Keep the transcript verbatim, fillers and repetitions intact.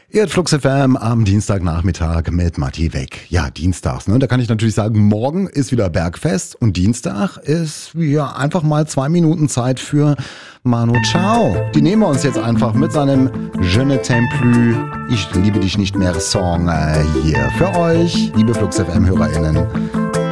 Ihr hört Flux F M am Dienstagnachmittag mit Matti Weg. Ja, dienstags, ne? Da kann ich natürlich sagen, morgen ist wieder Bergfest und Dienstag ist ja einfach mal zwei Minuten Zeit für Manu Chao. Die nehmen wir uns jetzt einfach mit seinem Je ne t'aime plus, ich liebe dich nicht mehr Song äh, hier für euch, liebe Flux F M-HörerInnen.